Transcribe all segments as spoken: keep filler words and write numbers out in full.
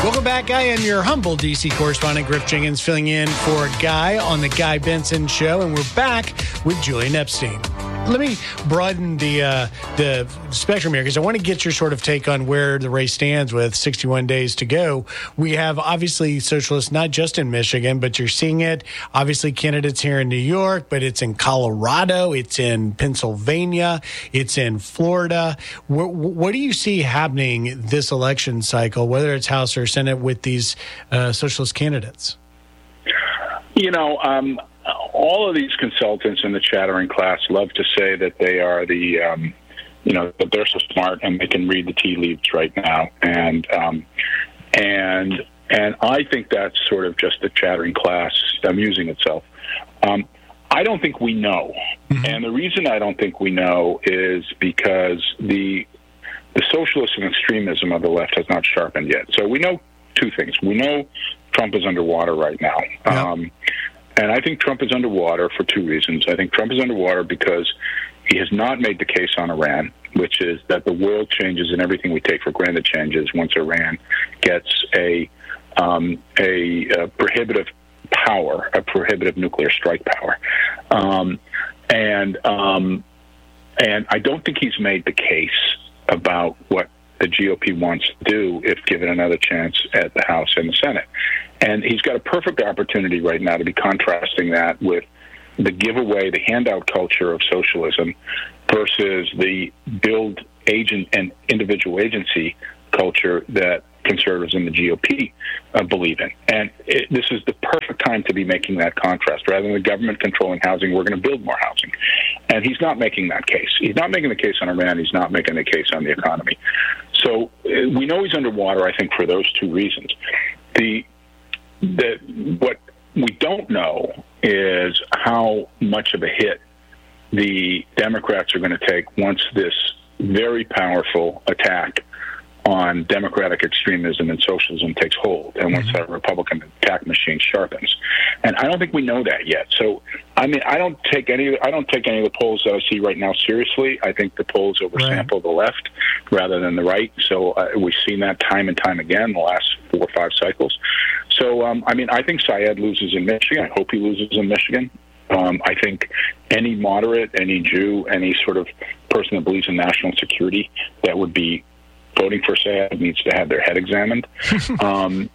Welcome back. I am your humble D C correspondent, Griff Jenkins, filling in for Guy on the Guy Benson Show, and we're back with Julian Epstein. Let me broaden the uh, the spectrum here because I want to get your sort of take on where the race stands with sixty-one days to go. We have obviously socialists not just in Michigan, but you're seeing it. Obviously candidates here in New York, but it's in Colorado, it's in Pennsylvania, it's in Florida. What, what do you see happening this election cycle, whether it's House or Senate, with these uh, socialist candidates? You know, um, all of these consultants in the chattering class love to say that they are the, um, you know, that they're so smart and they can read the tea leaves right now. And, um, and, and I think that's sort of just the chattering class amusing itself. Um, I don't think we know. Mm-hmm. And the reason I don't think we know is because the, the socialism and extremism of the left has not sharpened yet. So we know two things. We know Trump is underwater right now. Yeah. Um, and I think Trump is underwater for two reasons. I think Trump is underwater because he has not made the case on Iran, which is that the world changes and everything we take for granted changes once Iran gets a um, a, a prohibitive power, a prohibitive nuclear strike power. Um, and um, and I don't think he's made the case about what the G O P wants to do if given another chance at the House and the Senate. And he's got a perfect opportunity right now to be contrasting that with the giveaway, the handout culture of socialism versus the build agent and individual agency culture that conservatives in the G O P uh, believe in. And it, this is the perfect time to be making that contrast. Rather than the government controlling housing, we're going to build more housing. And he's not making that case. He's not making the case on Iran. He's not making the case on the economy. So uh, we know he's underwater, I think, for those two reasons. The, the what we don't know is how much of a hit the Democrats are going to take once this very powerful attack on democratic extremism and socialism takes hold, and once that Republican attack machine sharpens. And I don't think we know that yet. So, I mean, I don't take any. I don't take any of the polls that I see right now seriously. I think the polls oversample right. the left rather than the right. So uh, we've seen that time and time again in the last four or five cycles. So, um, I mean, I think Syed loses in Michigan. I hope he loses in Michigan. Um, I think any moderate, any Jew, any sort of person that believes in national security that would be voting for Syed needs to have their head examined. um,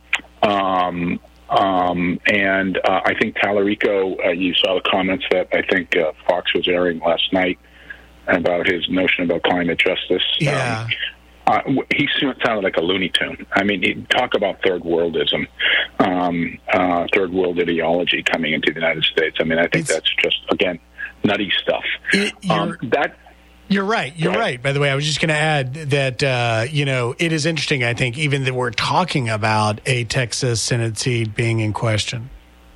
um, um, and uh, I think Tallarico, uh, you saw the comments that I think uh, Fox was airing last night about his notion about climate justice. Yeah. Um, uh, he sounded like a Looney Tune. I mean, he talk about third worldism, um, uh, third world ideology coming into the United States. I mean, I think it's, that's just, again, nutty stuff. It, um, that. You're right. You're right. right. By the way, I was just going to add that, uh, you know, it is interesting, I think, even that we're talking about a Texas Senate seat being in question.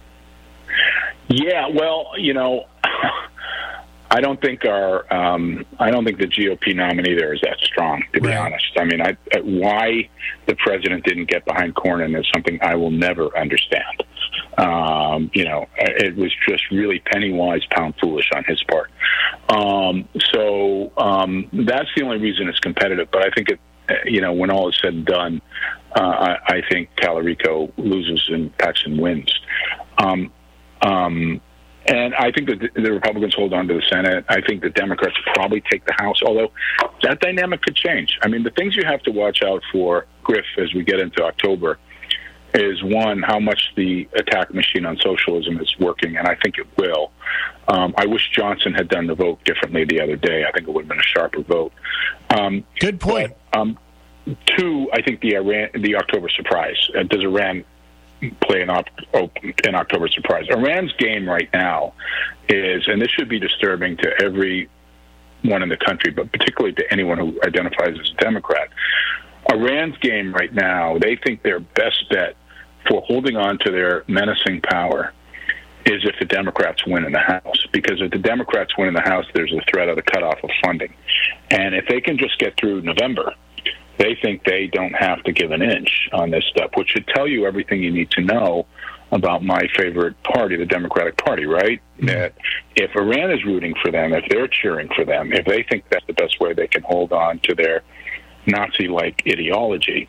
Yeah, well, you know, I don't think our, um, I don't think the G O P nominee there is that strong, to be right. honest. I mean, I, why the president didn't get behind Cornyn is something I will never understand. Um, you know, it was just really penny wise, pound foolish on his part. Um, so um, that's the only reason it's competitive. But I think, it, you know, when all is said and done, uh, I, I think Tallarico loses and Paxton wins. Um, um, and I think that the Republicans hold on to the Senate. I think the Democrats probably take the House, although that dynamic could change. I mean, the things you have to watch out for, Griff, as we get into October, is one, how much the attack machine on socialism is working, and I think it will. Um, I wish Johnson had done the vote differently the other day. I think it would have been a sharper vote. Um, Good point. But, um, two, I think the Iran, the October surprise. Uh, does Iran play an, op- an October surprise? Iran's game right now is, and this should be disturbing to everyone in the country, but particularly to anyone who identifies as a Democrat. Iran's game right now, they think their best bet for holding on to their menacing power is if the Democrats win in the House. Because if the Democrats win in the House, there's a threat of the cutoff of funding. And if they can just get through November, they think they don't have to give an inch on this stuff, which should tell you everything you need to know about my favorite party, the Democratic Party, right? Mm-hmm. That if Iran is rooting for them, if they're cheering for them, if they think that's the best way they can hold on to their Nazi-like ideology,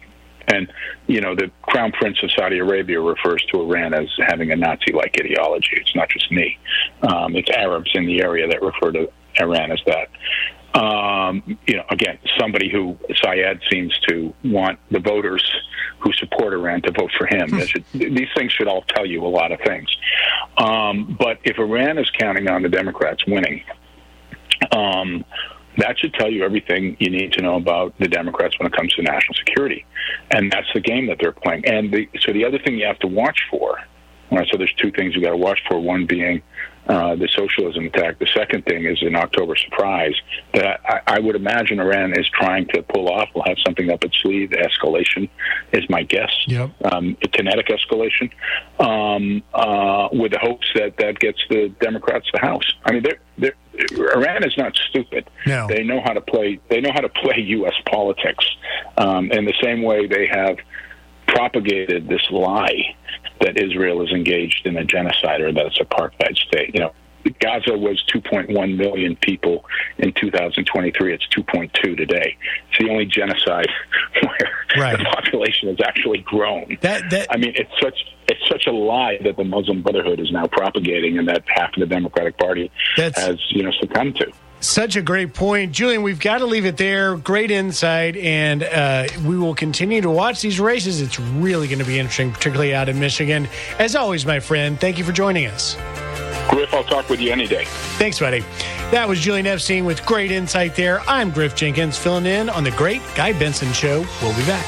And, you know, the Crown Prince of Saudi Arabia refers to Iran as having a Nazi-like ideology. It's not just me. Um, it's Arabs in the area that refer to Iran as that. Um, you know, again, somebody who Syed seems to want the voters who support Iran to vote for him. Should, these things should all tell you a lot of things. Um, but if Iran is counting on the Democrats winning, um, that should tell you everything you need to know about the Democrats when it comes to national security. And that's the game that they're playing. And the, so the other thing you have to watch for, all right, so there's two things you got to watch for, one being Uh, the socialism attack. The second thing is an October surprise that I, I would imagine Iran is trying to pull off. We'll have something up its sleeve. Escalation is my guess. Yep. Um, a kinetic escalation um, uh, with the hopes that that gets the Democrats the House. I mean, they're, they're, Iran is not stupid. No. They know how to play. They know how to play U S politics um, in the same way they have propagated this lie that Israel is engaged in a genocide or that it's an apartheid state. You know, Gaza was two point one million people in two thousand twenty-three. It's two point two today. It's the only genocide where right. the population has actually grown. That, that, I mean, it's such it's such a lie that the Muslim Brotherhood is now propagating, and that half of the Democratic Party has you know succumbed to. Such a great point. Julian, we've got to leave it there. Great insight, and uh, we will continue to watch these races. It's really going to be interesting, particularly out in Michigan. As always, my friend, thank you for joining us. Griff, I'll talk with you any day. Thanks, buddy. That was Julian Epstein with great insight there. I'm Griff Jenkins, filling in on The Great Guy Benson Show. We'll be back.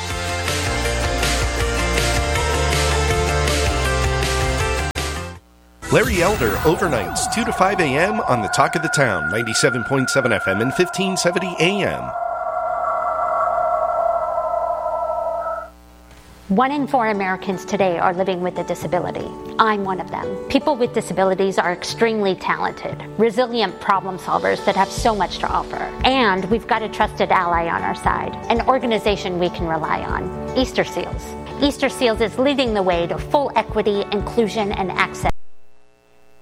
Larry Elder, overnights, two to five a.m. on the Talk of the Town, ninety-seven point seven F M and fifteen seventy A M. One in four Americans today are living with a disability. I'm one of them. People with disabilities are extremely talented, resilient problem solvers that have so much to offer. And we've got a trusted ally on our side, an organization we can rely on, Easter Seals. Easter Seals is leading the way to full equity, inclusion, and access